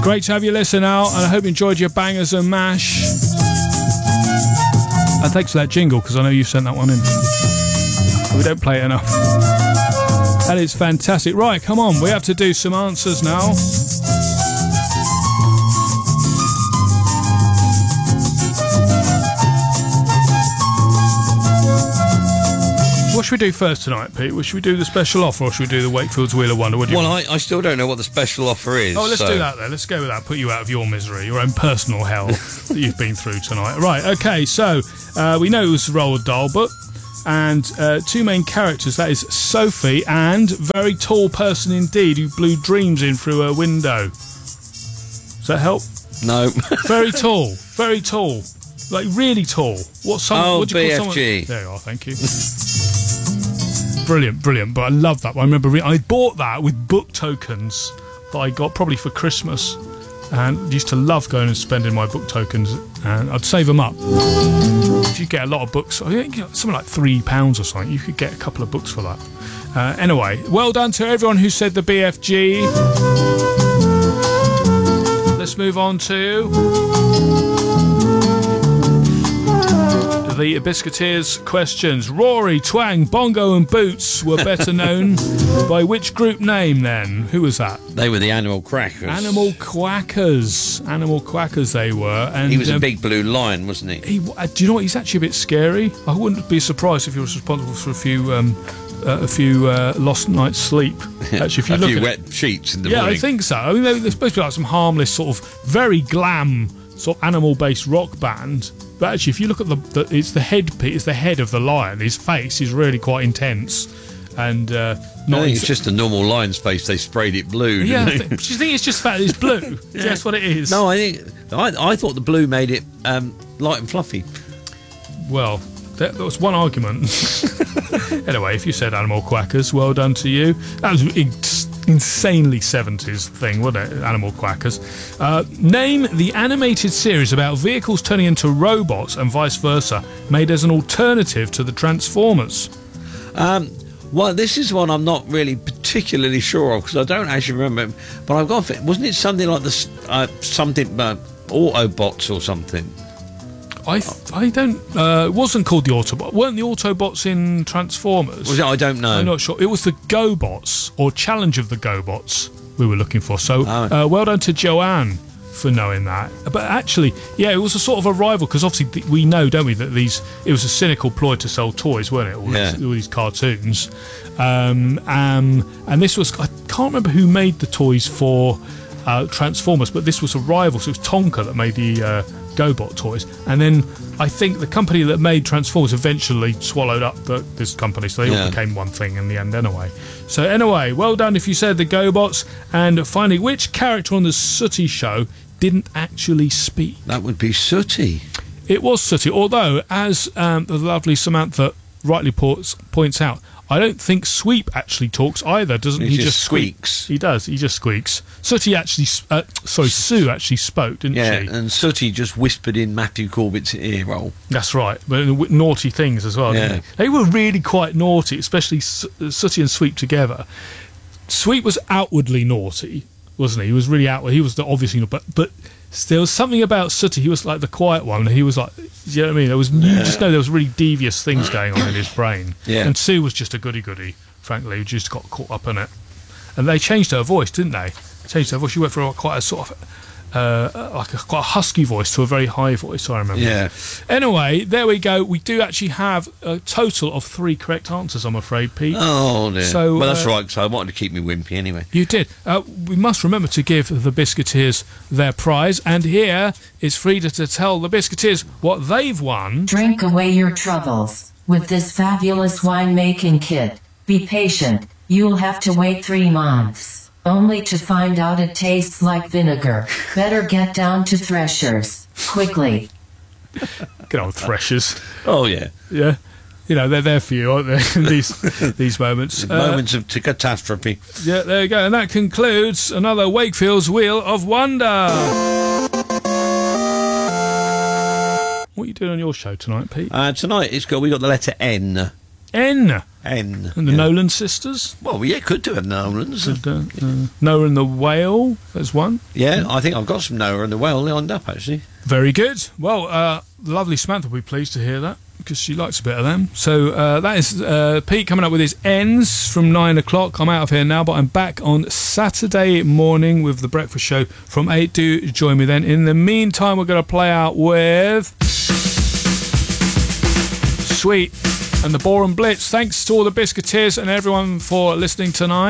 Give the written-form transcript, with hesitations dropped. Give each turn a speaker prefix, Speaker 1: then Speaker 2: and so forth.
Speaker 1: Great to have you listen out, and I hope you enjoyed your bangers and mash. And thanks for that jingle, because I know you sent that one in. We don't play it enough. That is fantastic. Right, come on, we have to do some answers now. What should we do first tonight, Pete? Should we do the special offer, or should we do the Wakefield's Wheel of Wonder?
Speaker 2: I still don't know what the special offer is.
Speaker 1: Oh, let's do that then. Let's go with that. Put you out of your misery, your own personal hell that you've been through tonight. Right, okay, so we know it was Roald Dahl book, and two main characters, that is Sophie and very tall person indeed who blew dreams in through her window. Does that help?
Speaker 2: No.
Speaker 1: Very tall. Very tall. Like really tall. What do you
Speaker 2: BFG.
Speaker 1: call someone? There you are, thank you. Brilliant. But I love that one. I remember I bought that with book tokens that I got probably for Christmas, and used to love going and spending my book tokens, and I'd save them up. If you get a lot of books, I think something like £3 or something, you could get a couple of books for that. Anyway, well done to everyone who said the BFG. Let's move on to the Biscuiteers questions. Rory, Twang, Bongo and Boots were better known by which group name then? Who was that?
Speaker 2: They were the Animal Crackers.
Speaker 1: Animal Quackers. Animal Quackers they were. And
Speaker 2: he was a big blue lion, wasn't he?
Speaker 1: Do you know what? He's actually a bit scary. I wouldn't be surprised if he was responsible for a few lost nights' sleep. Actually, if you look
Speaker 2: a few
Speaker 1: at
Speaker 2: wet sheets in the morning.
Speaker 1: Yeah, I think so. I mean, they're supposed to be like some harmless, sort of very glam, sort of animal-based rock band. But actually, if you look at it's the head of the lion. His face is really quite intense, and
Speaker 2: I think it's just a normal lion's face. They sprayed it blue.
Speaker 1: Yeah, do you think it's just the fact that it's blue? Yeah. That's what it is.
Speaker 2: No, I thought the blue made it light and fluffy.
Speaker 1: Well, that was one argument. Anyway, if you said Animal Quackers, well done to you. That was insanely 70s thing, wasn't it? Animal Quackers. Name the animated series about vehicles turning into robots and vice versa, made as an alternative to the Transformers.
Speaker 2: Well, this is one I'm not really particularly sure of, because I don't actually remember. But I've got, wasn't it something like this? Something Autobots or something?
Speaker 1: I don't. It wasn't called the Autobots. Weren't the Autobots in Transformers?
Speaker 2: Was it? I don't know.
Speaker 1: I'm not sure. It was the GoBots, or Challenge of the GoBots, we were looking for. So well done to Joanne for knowing that. But actually, yeah, it was a sort of a rival, because obviously we know, don't we, that it was a cynical ploy to sell toys, weren't it? All these cartoons. And this was, I can't remember who made the toys for Transformers, but this was a rival. So it was Tonka that made the GoBot toys, and then I think the company that made Transformers eventually swallowed up this company, so they all became one thing in the end anyway. So anyway, well done if you said the GoBots. And finally, which character on the Sooty show didn't actually speak?
Speaker 2: That would be Sooty.
Speaker 1: It was Sooty, although, as the lovely Samantha rightly points out, I don't think Sweep actually talks either, doesn't he?
Speaker 2: He just squeaks.
Speaker 1: He does. He just squeaks. Sooty actually, Sue actually spoke, didn't she?
Speaker 2: Yeah, and Sooty just whispered in Matthew Corbett's ear roll.
Speaker 1: That's right. But naughty things as well, didn't they? They were really quite naughty, especially Sooty and Sweep together. Sweep was outwardly naughty, wasn't he? He was really outward. He was obviously not, but there was something about Sooty. He was like the quiet one. He was like, you know what I mean? You just know there was really devious things going on in his brain. Yeah. And Sue was just a goody-goody, frankly, who just got caught up in it. And they changed her voice, didn't they? Changed her voice. She went from quite a sort of quite a husky voice to a very high voice, I remember.
Speaker 2: Yeah.
Speaker 1: Anyway, there we go. We do actually have a total of 3 correct answers, I'm afraid, Pete.
Speaker 2: Oh, dear.
Speaker 1: So,
Speaker 2: well, that's right, because I wanted to keep me wimpy anyway.
Speaker 1: You did. We must remember to give the Biscuiteers their prize, and here is Frida to tell the Biscuiteers what they've won.
Speaker 3: Drink away your troubles with this fabulous winemaking kit. Be patient. You'll have to wait 3 months. Only to find out it tastes like vinegar. Better get down to Threshers. Quickly.
Speaker 1: Good old Threshers.
Speaker 2: Oh, yeah.
Speaker 1: Yeah. You know, they're there for you, aren't they, in these moments.
Speaker 2: Moments of catastrophe.
Speaker 1: Yeah, there you go. And that concludes another Wakefield's Wheel of Wonder. What are you doing on your show tonight, Pete?
Speaker 2: Tonight we got the letter N.
Speaker 1: N.
Speaker 2: N.
Speaker 1: And the Nolan sisters.
Speaker 2: Well, yeah, could do have Nolans.
Speaker 1: Noah and the Whale, there's one.
Speaker 2: Yeah, I think I've got some Noah and the Whale lined up, actually.
Speaker 1: Very good. Well, lovely Samantha will be pleased to hear that, because she likes a bit of them. So that is Pete coming up with his Ns from 9 o'clock. I'm out of here now, but I'm back on Saturday morning with The Breakfast Show from 8. Do join me then. In the meantime, we're going to play out with Sweet and the Bourne Blitz. Thanks to all the Biscuiteers and everyone for listening tonight.